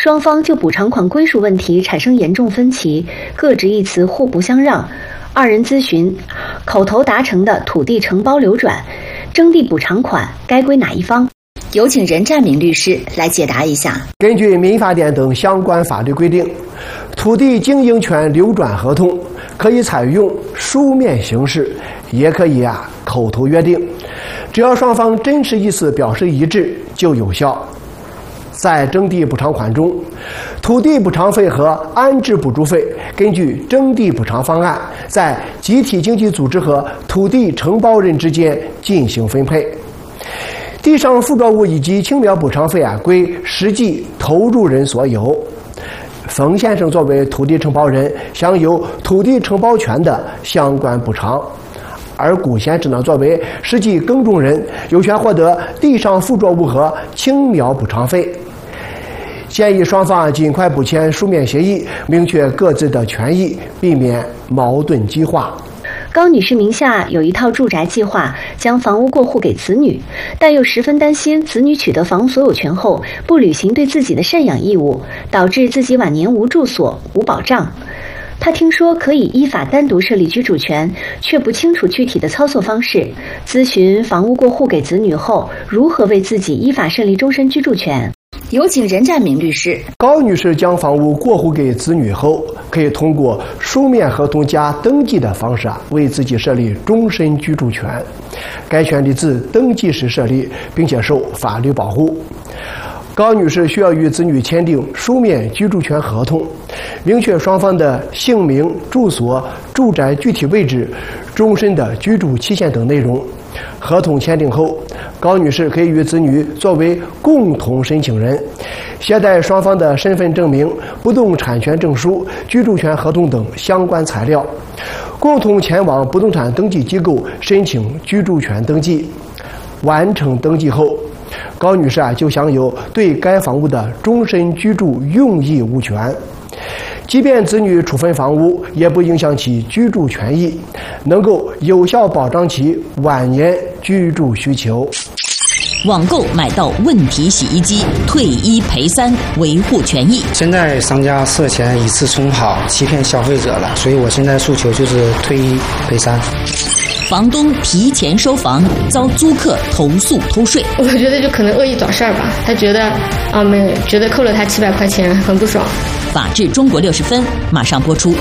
双方就补偿款归属问题产生严重分歧，各执一词，互不相让。二人咨询，口头达成的土地承包流转、征地补偿款该归哪一方？有请任占明律师来解答一下。 根据民法典等相关法律规定，土地经营权流转合同可以采用书面形式，也可以口头约定，只要双方真实意思表示一致就有效。在征地补偿款中，土地补偿费和安置补助费根据征地补偿方案，在集体经济组织和土地承包人之间进行分配。地上附着物以及青苗补偿费归实际投入人所有。冯先生作为土地承包人，享有土地承包权的相关补偿，而古先生作为实际耕种人，有权获得地上附着物和青苗补偿费。建议双方尽快补签书面协议，明确各自的权益，避免矛盾激化。 高女士名下有一套住宅计划，将房屋过户给子女，但又十分担心子女取得房屋所有权后不履行对自己的赡养义务，导致自己晚年无住所、无保障。她听说可以依法单独设立居住权，却不清楚具体的操作方式。咨询房屋过户给子女后，如何为自己依法设立终身居住权？有请任占明律师。 高女士将房屋过户给子女后，可以通过书面合同加登记的方式为自己设立终身居住权。该权利自登记时设立，并且受法律保护。高女士需要与子女签订书面居住权合同，明确双方的姓名、住所、住宅具体位置、终身的居住期限等内容。合同签订后，高女士可以与子女作为共同申请人，携带双方的身份证明、不动产权证书、居住权合同等相关材料，共同前往不动产登记机构申请居住权登记。完成登记后，高女士就享有对该房屋的终身居住用益物权。即便子女处分房屋，也不影响其居住权益，能够有效保障其晚年居住需求。 网购买到问题洗衣机，退1赔3，维护权益。 现在商家涉嫌以次充好，欺骗消费者了，所以我现在诉求就是退1赔3。 房东提前收房，遭租客投诉偷税。 我觉得就可能恶意找事儿吧，他觉得觉得扣了他700块钱很不爽。 法治中国60分马上播出。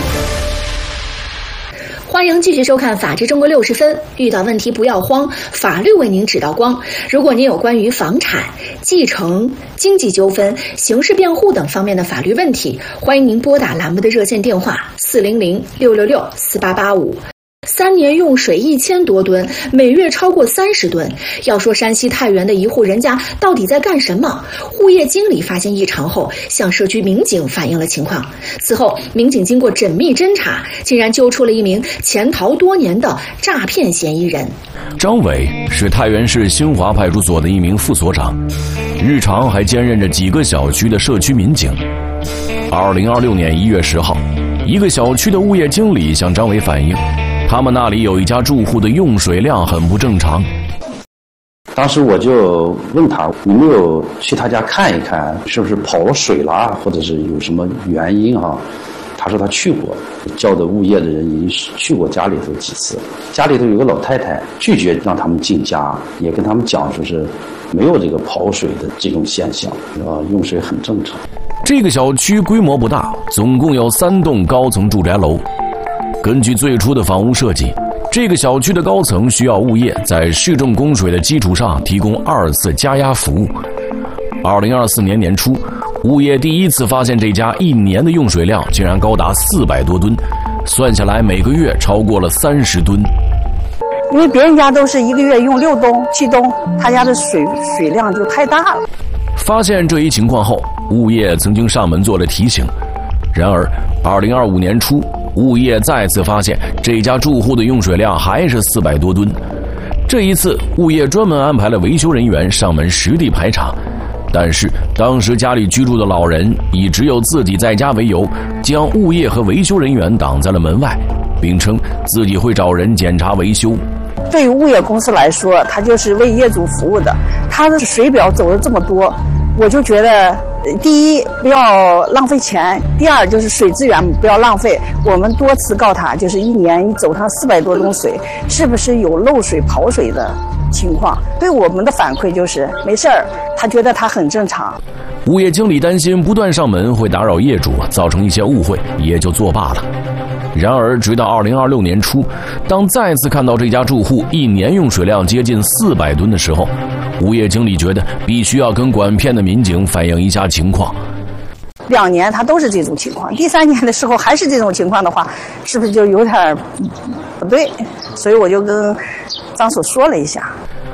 欢迎继续收看《法治中国60分》，遇到问题不要慌，法律为您指到光。如果您有关于房产、继承、经济纠纷、刑事辩护等方面的法律问题，欢迎您拨打栏目的热线电话400-666-4885。3年用水1000多吨，每月超过30吨。要说山西太原的一户人家到底在干什么？物业经理发现异常后，向社区民警反映了情况。此后，民警经过缜密侦查，竟然揪出了一名潜逃多年的诈骗嫌疑人。 张伟是太原市兴华派出所的一名副所长，日常还兼任着几个小区的社区民警。2026年1月10号，一个小区的物业经理向张伟反映，他们那里有一家住户的用水量很不正常。 当时我就问他，你没有去他家看一看，是不是跑了水了，或者是有什么原因啊？他说他去过，叫的物业的人已经去过家里头几次。家里头有个老太太拒绝让他们进家，也跟他们讲说是没有这个跑水的这种现象，用水很正常。 这个小区规模不大，总共有3栋高层住宅楼。根据最初的房屋设计，这个小区的高层需要物业在市政供水的基础上提供2次加压服务。2024年年初，物业第一次发现这家1年的用水量竟然高达400多吨，算下来每个月超过了30吨。 因为别人家都是一个月用6吨、7吨，他家的水量就太大了。 发现这一情况后，物业曾经上门做了提醒。然而2025年初，物业再次发现这家住户的用水量还是400多吨。这一次，物业专门安排了维修人员上门实地排查，但是当时家里居住的老人以只有自己在家为由，将物业和维修人员挡在了门外，并称自己会找人检查维修。 对于物业公司来说，他就是为业主服务的，他的水表走了这么多，我就觉得第一不要浪费钱，第二就是水资源不要浪费。我们多次告他，就是一年走上400多吨水，是不是有漏水跑水的情况？对我们的反馈就是没事儿，他觉得他很正常。 物业经理担心不断上门会打扰业主，造成一些误会，也就作罢了。然而直到2026年初，当再次看到这家住户一年用水量接近400吨的时候，物业经理觉得必须要跟管片的民警反映一下情况。 2年他都是这种情况，第3年的时候还是这种情况的话，是不是就有点不对？所以我就跟张所说了一下。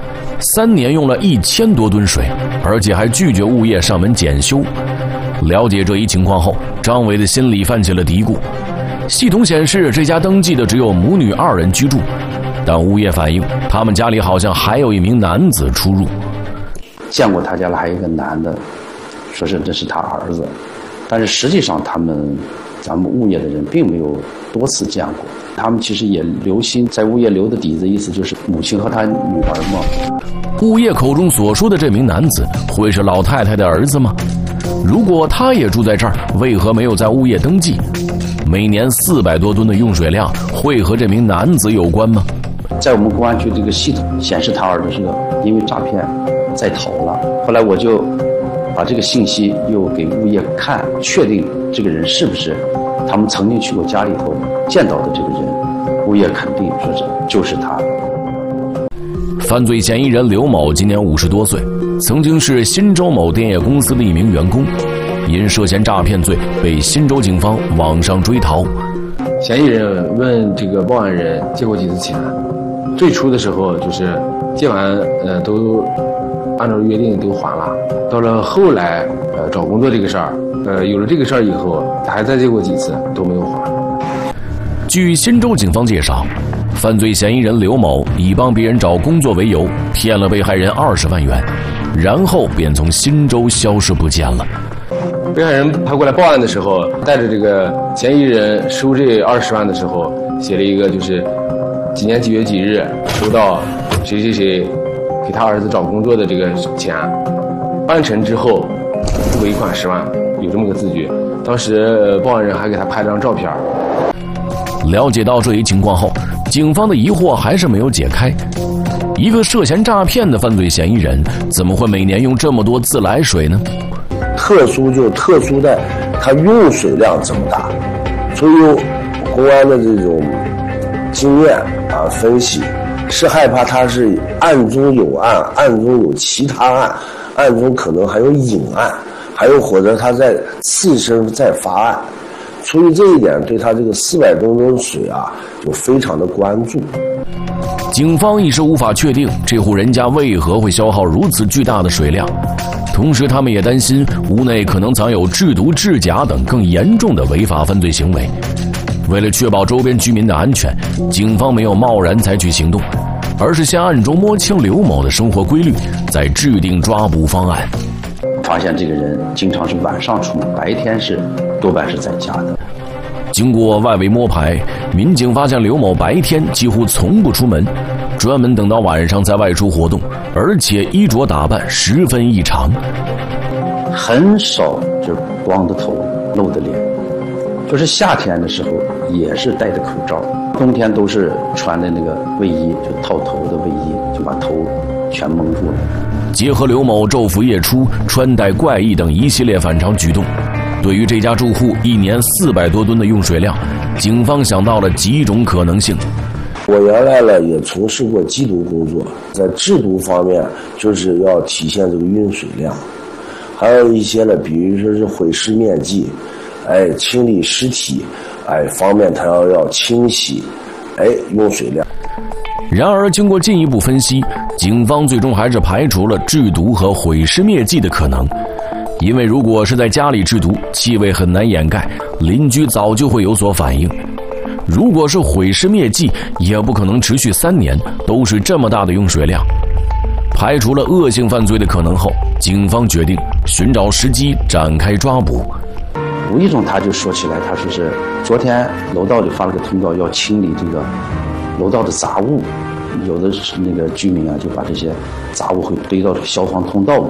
3年用了1000多吨水，而且还拒绝物业上门检修。了解这一情况后，张伟的心里泛起了嘀咕。系统显示这家登记的只有母女2人居住，但物业反映他们家里好像还有一名男子出入。 见过他家里还有一个男的，说是这是他儿子，但是实际上咱们物业的人并没有多次见过。他们其实也留心，在物业留的底子，意思就是母亲和他女儿嘛。 物业口中所说的这名男子会是老太太的儿子吗？如果他也住在这儿，为何没有在物业登记？每年400多吨的用水量会和这名男子有关吗？ 在我们公安局这个系统显示他儿子是因为诈骗在逃了。后来我就把这个信息又给物业看，确定这个人是不是他们曾经去过家里头见到的这个人。物业肯定说是就是他。 犯罪嫌疑人刘某今年50多岁，曾经是新州某电业公司的一名员工，因涉嫌诈骗罪被新州警方网上追逃。 嫌疑人问这个报案人借过几次钱，最初的时候就是借完都按照约定都还了，到了后来找工作这个事儿，有了这个事儿以后，他还再借过几次都没有还。 据新州警方介绍，犯罪嫌疑人刘某以帮别人找工作为由，骗了被害人20万元，然后便从新州消失不见了。 被害人他过来报案的时候，带着这个嫌疑人收这20万的时候，写了一个就是几年几月几日收到谁谁谁给他儿子找工作的这个钱，办成之后尾款10万，有这么个字据。当时报案人还给他拍了张照片。 了解到这一情况后，警方的疑惑还是没有解开。一个涉嫌诈骗的犯罪嫌疑人，怎么会每年用这么多自来水呢？ 特殊就特殊在它用水量这么大，所以有公安的这种经验分析，是害怕他是案中有案，案中有其他案，案中可能还有隐案，还有或者他在次生在发案。出于这一点，对他这个400多吨水就非常的关注。 警方一时无法确定这户人家为何会消耗如此巨大的水量，同时他们也担心屋内可能藏有制毒、制假等更严重的违法犯罪行为。为了确保周边居民的安全，警方没有贸然采取行动，而是先暗中摸清刘某的生活规律，再制定抓捕方案。 发现这个人经常是晚上出门，白天是多半是在家的。 经过外围摸排，民警发现刘某白天几乎从不出门，专门等到晚上才外出活动，而且衣着打扮十分异常， 很少就光着头露着脸，就是夏天的时候也是戴着口罩，冬天都是穿的那个卫衣，就套头的卫衣，就把头全蒙住了。 结合刘某昼伏夜出、穿戴怪异等一系列反常举动，对于这家住户一年400多吨的用水量，警方想到了几种可能性。 我原来呢也从事过缉毒工作，在制毒方面就是要体现这个用水量，还有一些呢，比如说是毁尸灭迹，清理尸体，方面它要清洗，用水量。 然而经过进一步分析，警方最终还是排除了制毒和毁尸灭迹的可能，因为如果是在家里制毒，气味很难掩盖，邻居早就会有所反应。如果是毁尸灭迹，也不可能持续3年都是这么大的用水量。排除了恶性犯罪的可能后，警方决定寻找时机展开抓捕。 无意中他就说起来，他说是昨天楼道里发了个通告，要清理这个楼道的杂物，有的是那个居民就把这些杂物会堆到消防通道里。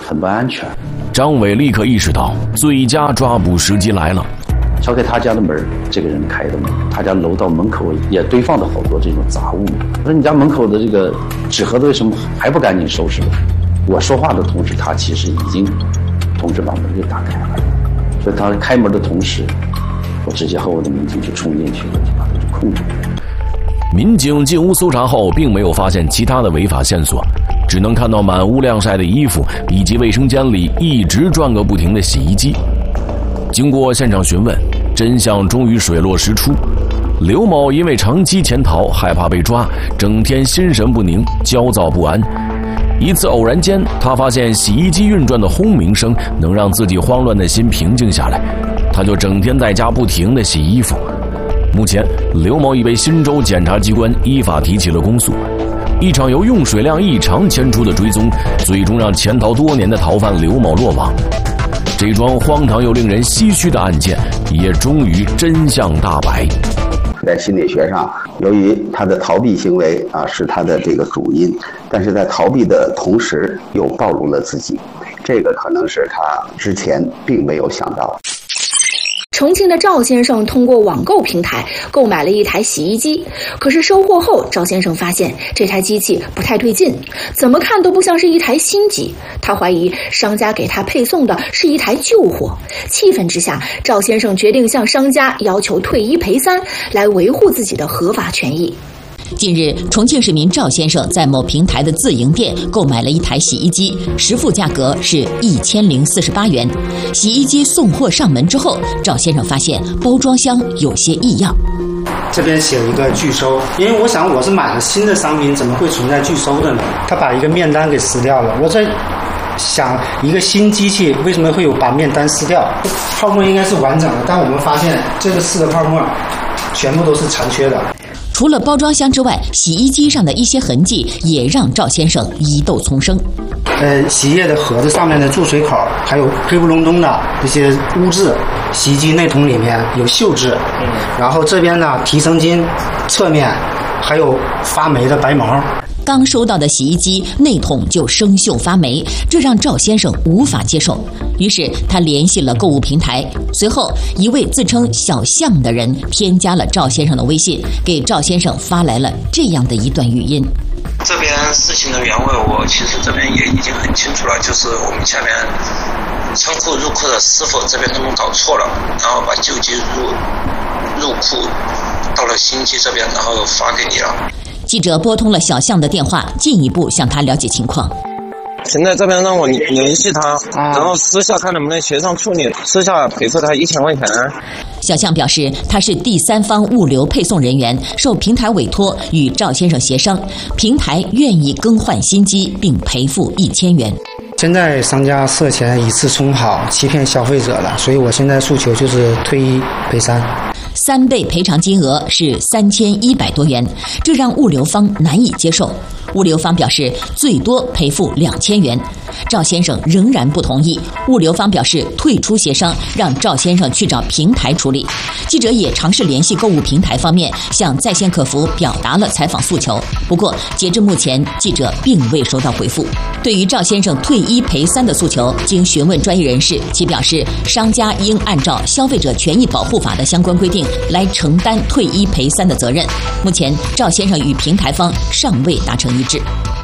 很不安全。 张伟立刻意识到最佳抓捕时机来了。 敲开他家的门，这个人开的门，他家楼道门口也堆放着好多这种杂物。我说你家门口的这个纸盒子为什么还不赶紧收拾了？我说话的同时，他其实已经同时把门给打开了。所以他开门的同时，我直接和我的民警就冲进去了，就把他就控制了。 民警进屋搜查后，并没有发现其他的违法线索，只能看到满屋晾晒的衣服，以及卫生间里一直转个不停的洗衣机。经过现场询问，真相终于水落石出。刘某因为长期潜逃，害怕被抓，整天心神不宁，焦躁不安。一次偶然间，他发现洗衣机运转的轰鸣声能让自己慌乱的心平静下来，他就整天在家不停地洗衣服。目前，刘某已被新州检察机关依法提起了公诉。一场由用水量异常牵出的追踪，最终让潜逃多年的逃犯刘某落网。这桩荒唐又令人唏嘘的案件，也终于真相大白。 在心理学上，由于他的逃避行为是他的这个主因，但是在逃避的同时又暴露了自己，这个可能是他之前并没有想到。 重庆的赵先生通过网购平台购买了一台洗衣机，可是收货后，赵先生发现这台机器不太对劲，怎么看都不像是一台新机。他怀疑商家给他配送的是一台旧货。气愤之下，赵先生决定向商家要求退1赔3，来维护自己的合法权益。 近日，重庆市民赵先生在某平台的自营店购买了一台洗衣机，实付价格是1048元。洗衣机送货上门之后，赵先生发现包装箱有些异样。 这边写一个拒收，因为我想我是买了新的商品，怎么会存在拒收的呢？他把一个面单给撕掉了。我在想，一个新机器为什么会有把面单撕掉？泡沫应该是完整的，但我们发现这个撕的泡沫全部都是残缺的。 除了包装箱之外，洗衣机上的一些痕迹也让赵先生疑窦丛生。 洗衣液的盒子上面的注水口，还有黑不隆咚的这些污渍，洗衣机内桶里面有锈渍，然后这边呢提升筋侧面还有发霉的白毛。 刚收到的洗衣机内桶就生锈发霉，这让赵先生无法接受。于是他联系了购物平台，随后一位自称小象的人添加了赵先生的微信，给赵先生发来了这样的一段语音。 这边事情的原委我其实这边也已经很清楚了，就是我们下面仓库入库的师傅这边可能搞错了，然后把旧机入库到了新机这边，然后发给你了。 记者拨通了小象的电话，进一步向他了解情况。 现在这边让我联系他，然后私下看能不能协商处理，私下赔付他1000块钱。 小象表示，他是第三方物流配送人员，受平台委托与赵先生协商，平台愿意更换新机并赔付1000元。 现在商家涉嫌以次充好，欺骗消费者了，所以我现在诉求就是退1赔3，3 倍赔偿金额是3100多元，这让物流方难以接受。物流方表示最多赔付2000元，赵先生仍然不同意。物流方表示退出协商，让赵先生去找平台处理。记者也尝试联系购物平台方面，向在线客服表达了采访诉求，不过截至目前，记者并未收到回复。对于赵先生退1赔3的诉求，经询问专业人士，其表示商家应按照消费者权益保护法的相关规定来承担退1赔3的责任。目前，赵先生与平台方尚未达成一致。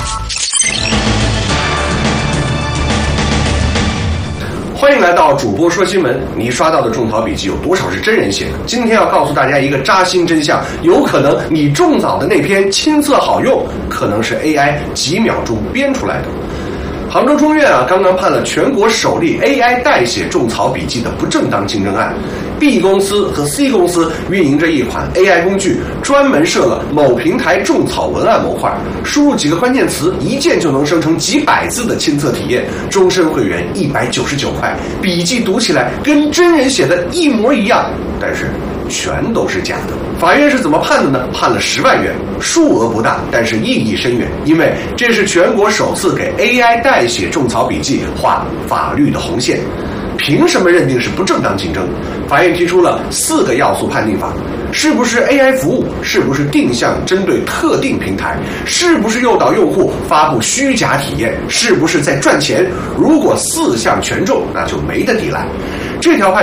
欢迎来到主播说新闻。你刷到的种草笔记有多少是真人写的？今天要告诉大家一个扎心真相，有可能你种草的那篇亲测好用，可能是 AI 几秒钟编出来的。杭州中院刚刚判了全国首例 AI 代写种草笔记的不正当竞争案。B 公司和 C 公司运营着一款 AI 工具，专门设了某平台种草文案模块，输入几个关键词，一键就能生成几百字的亲测体验，终身会员199块，笔记读起来跟真人写的一模一样，但是全都是假的。法院是怎么判的呢？判了10万元，数额不大，但是意义深远，因为这是全国首次给 AI 代写种草笔记画法律的红线。 凭什么认定是不正当竞争？法院提出了4个要素判定法：是不是 AI 服务？是不是定向针对特定平台？是不是诱导用户发布虚假体验？是不是在赚钱？如果4项全中，那就没得抵赖。这条判